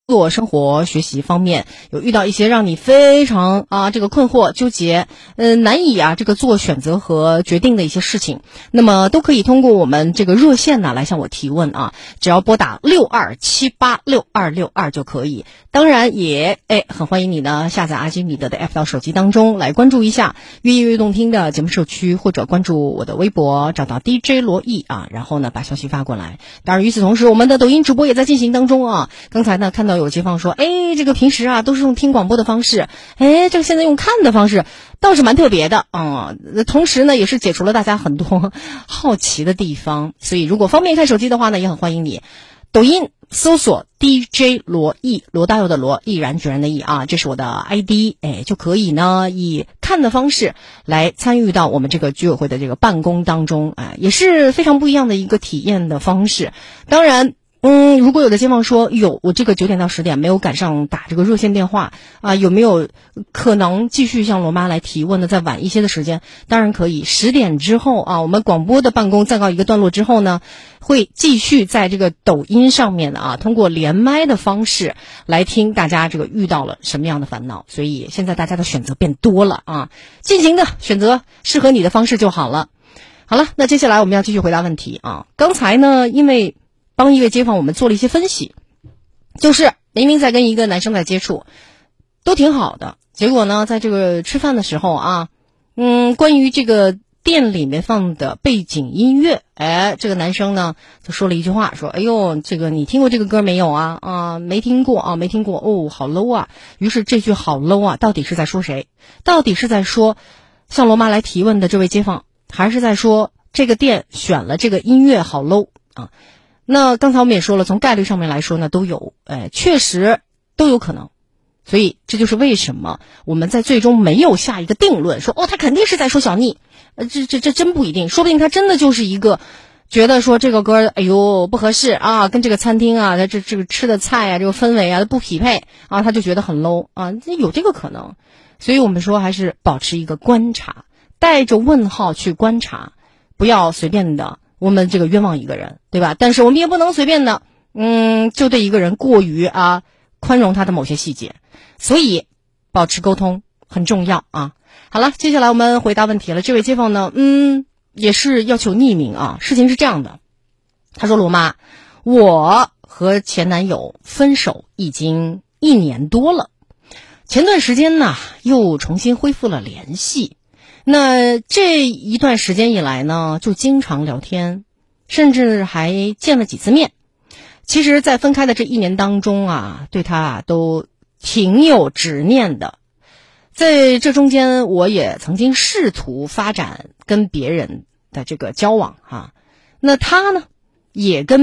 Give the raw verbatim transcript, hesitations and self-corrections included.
作、生活、学习方面有遇到一些让你非常啊这个困惑、纠结，呃难以啊这个做选择和决定的一些事情，那么都可以通过我们这个热线呢来向我提问啊，只要拨打六二七八六二六二就可以。当然也哎很欢迎你呢下载阿基米德的 app 到手机当中来关注一下越夜越动听的节目社区，或者关注我的微博找到 D J 罗毅啊，然后呢把消息发过来。当然与此同时，我们的抖音直播也在进行当中啊。刚才呢看到有街坊说，哎，这个平时啊都是用听广播的方式，哎，这个现在用看的方式倒是蛮特别的啊、嗯。同时呢也是解除了大家很多好奇的地方，所以如果方便看手机的话呢，也很欢迎你。抖音搜索 D J 罗毅，罗大佑的罗，毅然决然的毅啊，这是我的 I D， 哎，就可以呢以看的方式来参与到我们这个居委会的这个办公当中，哎，也是非常不一样的一个体验的方式。当然。嗯，如果有的街坊说，有我这个九点到十点没有赶上打这个热线电话啊，有没有可能继续向罗妈来提问呢？再晚一些的时间，当然可以。十点之后啊，我们广播的办公暂告一个段落之后呢，会继续在这个抖音上面啊，通过连麦的方式来听大家这个遇到了什么样的烦恼。所以现在大家的选择变多了啊，尽情的选择适合你的方式就好了。好了，那接下来我们要继续回答问题啊。刚才呢，因为帮一位街坊我们做了一些分析，就是明明在跟一个男生在接触都挺好的，结果呢在这个吃饭的时候啊，嗯，关于这个店里面放的背景音乐，哎，这个男生呢就说了一句话，说，哎呦，这个你听过这个歌没有啊？啊，没听过啊，没听过哦，好 low 啊。于是这句好 low 啊到底是在说谁？到底是在说向罗妈来提问的这位街坊，还是在说这个店选了这个音乐好 low 啊？那刚才我们也说了，从概率上面来说呢，都有，哎，确实都有可能。所以这就是为什么我们在最终没有下一个定论，说哦，他肯定是在说小妮，呃，这这这真不一定，说不定他真的就是一个觉得说这个歌，哎呦不合适啊，跟这个餐厅啊，这这个吃的菜啊，这个氛围啊不匹配啊，他就觉得很 low 啊，有这个可能。所以我们说还是保持一个观察，带着问号去观察，不要随便的。我们这个冤枉一个人，对吧？但是我们也不能随便的，嗯，就对一个人过于啊宽容他的某些细节，所以保持沟通很重要啊。好了，接下来我们回答问题了。这位街坊呢，嗯，也是要求匿名啊。事情是这样的，他说：罗妈，我和前男友分手已经一年多了，前段时间呢又重新恢复了联系。那这一段时间以来呢，就经常聊天，甚至还见了几次面。其实在分开的这一年当中啊，对他啊都挺有执念的。在这中间，我也曾经试图发展跟别人的这个交往哈、啊。那他呢，也跟